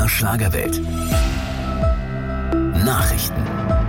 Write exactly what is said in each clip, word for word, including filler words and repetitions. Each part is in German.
Schlagerwelt. Nachrichten.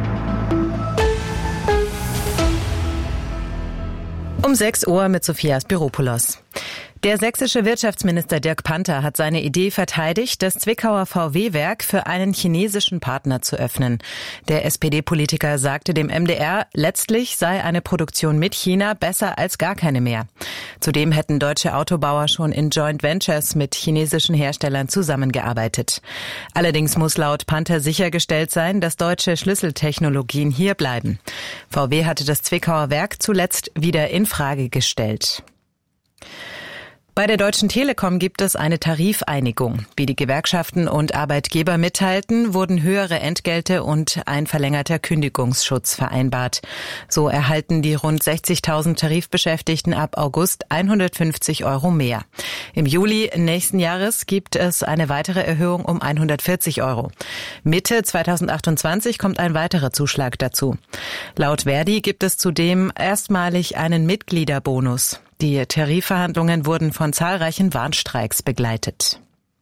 Um sechs Uhr mit Sophia Spiropoulos. Der sächsische Wirtschaftsminister Dirk Panther hat seine Idee verteidigt, das Zwickauer V W-Werk für einen chinesischen Partner zu öffnen. Der S P D-Politiker sagte dem M D R, letztlich sei eine Produktion mit China besser als gar keine mehr. Zudem hätten deutsche Autobauer schon in Joint Ventures mit chinesischen Herstellern zusammengearbeitet. Allerdings muss laut Panther sichergestellt sein, dass deutsche Schlüsseltechnologien hier bleiben. V W hatte das Zwickauer Werk zuletzt wieder in Frage gestellt. Bei der Deutschen Telekom gibt es eine Tarifeinigung. Wie die Gewerkschaften und Arbeitgeber mitteilten, wurden höhere Entgelte und ein verlängerter Kündigungsschutz vereinbart. So erhalten die rund sechzigtausend Tarifbeschäftigten ab August hundertfünfzig Euro mehr. Im Juli nächsten Jahres gibt es eine weitere Erhöhung um hundertvierzig Euro. Mitte zweitausendachtundzwanzig kommt ein weiterer Zuschlag dazu. Laut Verdi gibt es zudem erstmalig einen Mitgliederbonus. Die Tarifverhandlungen wurden von zahlreichen Warnstreiks begleitet.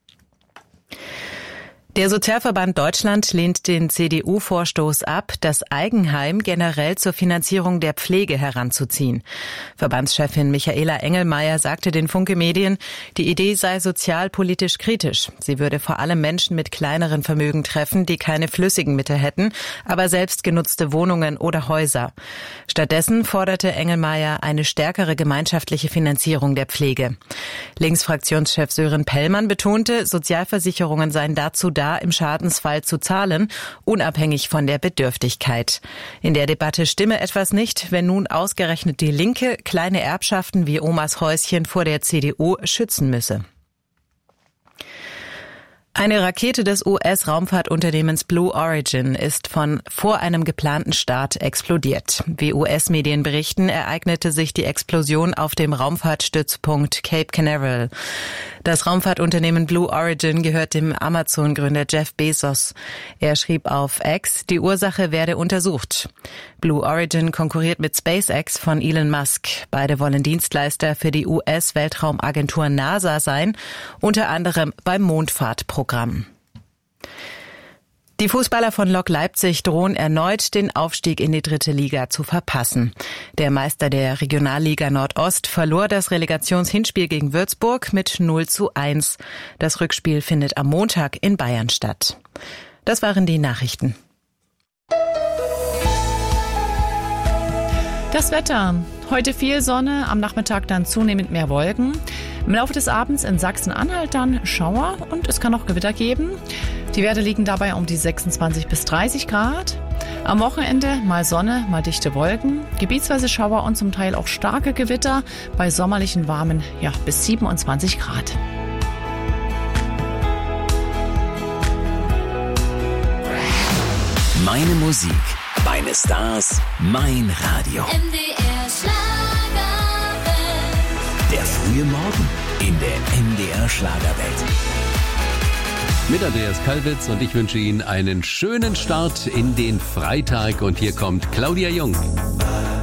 Der Sozialverband Deutschland lehnt den C D U-Vorstoß ab, das Eigenheim generell zur Finanzierung der Pflege heranzuziehen. Verbandschefin Michaela Engelmeier sagte den Funke Medien, die Idee sei sozialpolitisch kritisch. Sie würde vor allem Menschen mit kleineren Vermögen treffen, die keine flüssigen Mittel hätten, aber selbstgenutzte Wohnungen oder Häuser. Stattdessen forderte Engelmeier eine stärkere gemeinschaftliche Finanzierung der Pflege. Linksfraktionschef Sören Pellmann betonte, Sozialversicherungen seien dazu da, im Schadensfall zu zahlen, unabhängig von der Bedürftigkeit. In der Debatte stimme etwas nicht, wenn nun ausgerechnet die Linke kleine Erbschaften wie Omas Häuschen vor der C D U schützen müsse. Eine Rakete des U S-Raumfahrtunternehmens Blue Origin ist von vor einem geplanten Start explodiert. Wie U S-Medien berichten, ereignete sich die Explosion auf dem Raumfahrtstützpunkt Cape Canaveral. Das Raumfahrtunternehmen Blue Origin gehört dem Amazon-Gründer Jeff Bezos. Er schrieb auf X, die Ursache werde untersucht. Blue Origin konkurriert mit SpaceX von Elon Musk. Beide wollen Dienstleister für die U S-Weltraumagentur NASA sein, unter anderem beim Mondfahrtprogramm. Die Fußballer von Lok Leipzig drohen erneut, den Aufstieg in die dritte Liga zu verpassen. Der Meister der Regionalliga Nordost verlor das Relegationshinspiel gegen Würzburg mit null zu eins. Das Rückspiel findet am Montag in Bayern statt. Das waren die Nachrichten. Das Wetter. Heute viel Sonne, am Nachmittag dann zunehmend mehr Wolken. Im Laufe des Abends in Sachsen-Anhalt dann Schauer und es kann auch Gewitter geben. Die Werte liegen dabei um die sechsundzwanzig bis dreißig Grad. Am Wochenende mal Sonne, mal dichte Wolken, gebietsweise Schauer und zum Teil auch starke Gewitter bei sommerlichen warmen, ja, bis siebenundzwanzig Grad. Meine Musik, meine Stars, mein Radio. M D R Schlagerwelt. Der frühe Morgen in der M D R Schlagerwelt. Mit Andreas Kalwitz und ich wünsche Ihnen einen schönen Start in den Freitag. Und hier kommt Claudia Jung.